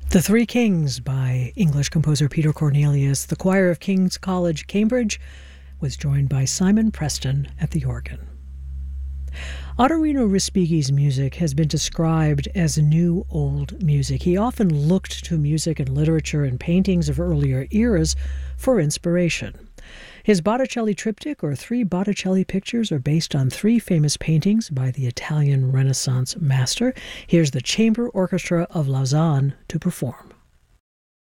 The Three Kings by English composer Peter Cornelius. The choir of King's College, Cambridge, was joined by Simon Preston at the organ. Ottorino Respighi's music has been described as new old music. He often looked to music and literature and paintings of earlier eras for inspiration. His Botticelli triptych, or three Botticelli pictures, are based on three famous paintings by the Italian Renaissance master. Here's the Chamber Orchestra of Lausanne to perform.